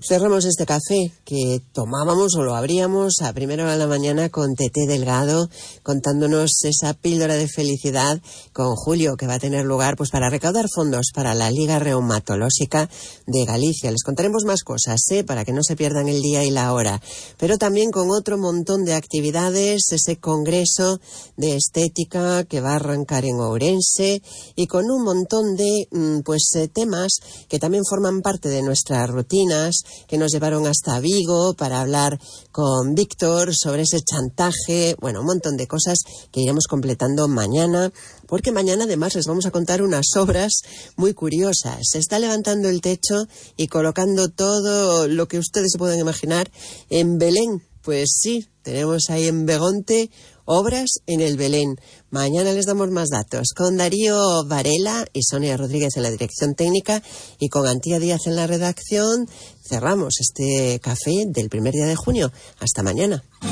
Cerramos este café que tomábamos o lo abríamos a primera hora de la mañana con Tete Delgado contándonos esa píldora de felicidad con Julio, que va a tener lugar pues para recaudar fondos para la Liga Reumatológica de Galicia. Les contaremos más cosas, para que no se pierdan el día y la hora, pero también con otro montón de actividades, ese congreso de estética que va a arrancar en Ourense y con un montón de temas que también forman parte de nuestras rutinas, que nos llevaron hasta Vigo para hablar con Víctor sobre ese chantaje, un montón de cosas que iremos completando mañana, porque mañana además les vamos a contar unas obras muy curiosas. Se está levantando el techo y colocando todo lo que ustedes se pueden imaginar en Belén. Pues sí, tenemos ahí en Begonte obras en el Belén. Mañana les damos más datos. Con Darío Varela y Sonia Rodríguez en la dirección técnica y con Antía Díaz en la redacción, cerramos este café del primer día de junio. Hasta mañana.